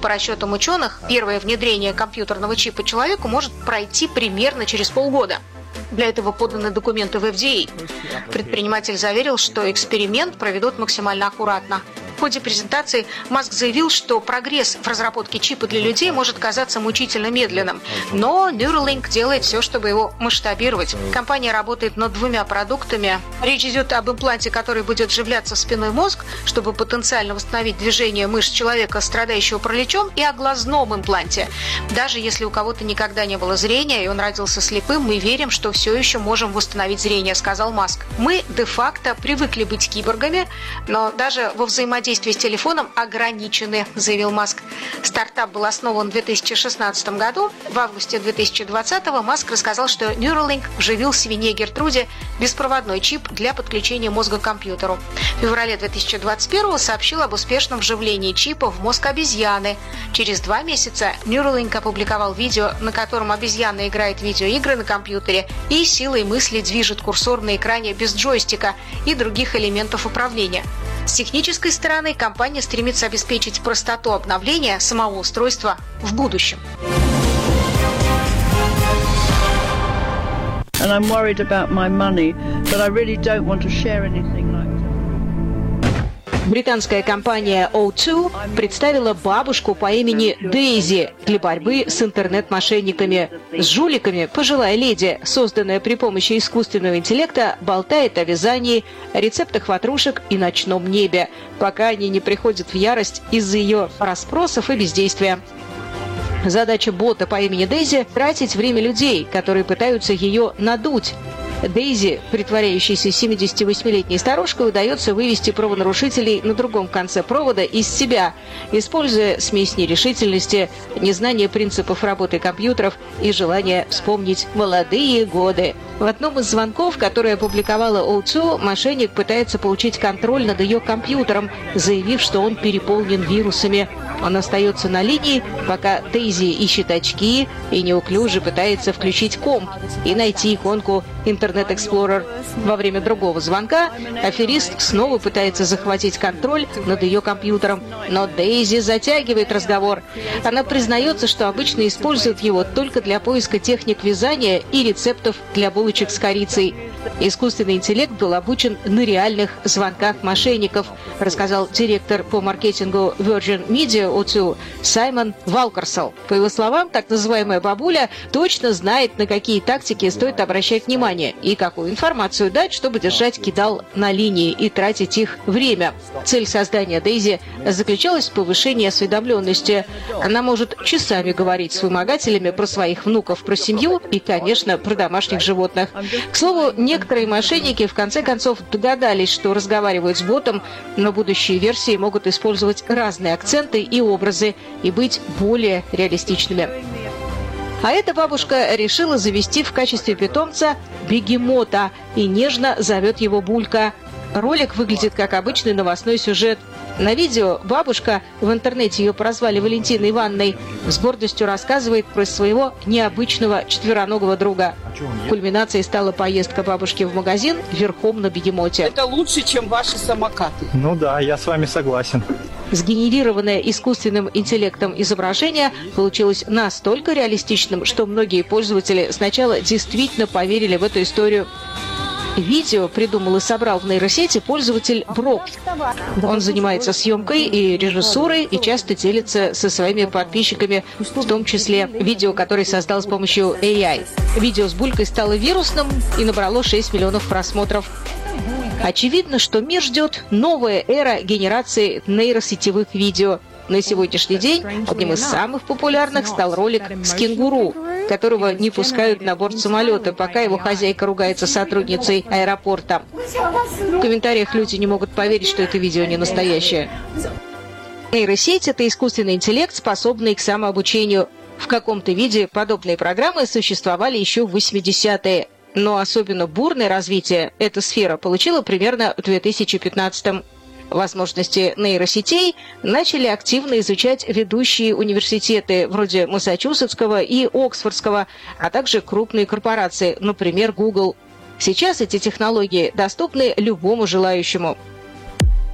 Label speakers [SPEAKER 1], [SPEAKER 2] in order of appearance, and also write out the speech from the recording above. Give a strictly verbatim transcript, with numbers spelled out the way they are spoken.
[SPEAKER 1] По расчетам ученых, первое внедрение компьютерного чипа человеку может пройти примерно через полгода. Для этого поданы документы в эф ди эй. Предприниматель заверил, что эксперимент проведут максимально аккуратно. В ходе презентации Маск заявил, что прогресс в разработке чипа для людей может казаться мучительно медленным, но Neuralink делает все, чтобы его масштабировать. Компания работает над двумя продуктами. Речь идет об импланте, который будет вживляться в спинной мозг, чтобы потенциально восстановить движение мышц человека, страдающего параличом, и о глазном импланте. Даже если у кого-то никогда не было зрения, и он родился слепым, мы верим, что все еще можем восстановить зрение, сказал Маск. Мы де-факто привыкли быть киборгами, но даже во взаимодействии Действия с телефоном ограничены, заявил Маск. Стартап был основан в две тысячи шестнадцатом году. В августе две тысячи двадцатого Маск рассказал, что Neuralink вживил свинье Гертруде беспроводной чип для подключения мозга к компьютеру. В феврале две тысячи двадцать первого сообщил об успешном вживлении чипа в мозг обезьяны. Через два месяца Neuralink опубликовал видео, на котором обезьяна играет в видеоигры на компьютере и силой мысли движет курсор на экране без джойстика и других элементов управления. С технической стороны компания стремится обеспечить простоту обновления самого устройства в будущем.
[SPEAKER 2] And I'm worried about my money, but I really don't want to share anything like that.
[SPEAKER 1] Британская компания о два представила бабушку по имени Дейзи для борьбы с интернет-мошенниками. С жуликами пожилая леди, созданная при помощи искусственного интеллекта, болтает о вязании, рецептах ватрушек и ночном небе, пока они не приходят в ярость из-за ее расспросов и бездействия. Задача бота по имени Дейзи – тратить время людей, которые пытаются ее надуть. Дейзи, притворяющейся семидесятивосьмилетней старушкой, удается вывести правонарушителей на другом конце провода из себя, используя смесь нерешительности, незнания принципов работы компьютеров и желания вспомнить молодые годы. В одном из звонков, который опубликовала о два, мошенник пытается получить контроль над ее компьютером, заявив, что он переполнен вирусами. Он остается на линии, пока Дейзи ищет очки и неуклюже пытается включить комп и найти иконку Internet Explorer. Во время другого звонка аферист снова пытается захватить контроль над ее компьютером, но Дейзи затягивает разговор. Она признается, что обычно использует его только для поиска техник вязания и рецептов для булочек с корицей. Искусственный интеллект был обучен на реальных звонках мошенников, рассказал директор по маркетингу Virgin Media о два Саймон Валкерсел. По его словам, так называемая бабуля точно знает, на какие тактики стоит обращать внимание и какую информацию дать, чтобы держать кидал на линии и тратить их время. Цель создания Дейзи заключалась в повышении осведомленности. Она может часами говорить с вымогателями про своих внуков, про семью и, конечно, про домашних животных. К слову, некоторые мошенники в конце концов догадались, что разговаривают с ботом, но будущие версии могут использовать разные акценты и образы и быть более реалистичными. А эта бабушка решила завести в качестве питомца бегемота и нежно зовет его Булька. Ролик выглядит как обычный новостной сюжет. На видео бабушка, в интернете ее прозвали Валентиной Ивановной, с гордостью рассказывает про своего необычного четвероногого друга. Кульминацией стала поездка бабушки в магазин верхом на бегемоте.
[SPEAKER 3] Это лучше, чем ваши самокаты.
[SPEAKER 4] Ну да, я с вами согласен.
[SPEAKER 1] Сгенерированное искусственным интеллектом изображение получилось настолько реалистичным, что многие пользователи сначала действительно поверили в эту историю. Видео придумал и собрал в нейросети пользователь Брок. Он занимается съемкой и режиссурой и часто делится со своими подписчиками, в том числе видео, которое создал с помощью эй ай. Видео с Булькой стало вирусным и набрало шесть миллионов просмотров. Очевидно, что мир ждет новая эра генерации нейросетевых видео. На сегодняшний день одним из самых популярных стал ролик с кенгуру, которого не пускают на борт самолета, пока его хозяйка ругается с сотрудницей аэропорта. В комментариях люди не могут поверить, что это видео не настоящее. Нейросеть – это искусственный интеллект, способный к самообучению. В каком-то виде подобные программы существовали еще в восьмидесятые. Но особенно бурное развитие эта сфера получила примерно в две тысячи пятнадцатом. Возможности нейросетей начали активно изучать ведущие университеты вроде Массачусетского и Оксфордского, а также крупные корпорации, например, Google. Сейчас эти технологии доступны любому желающему.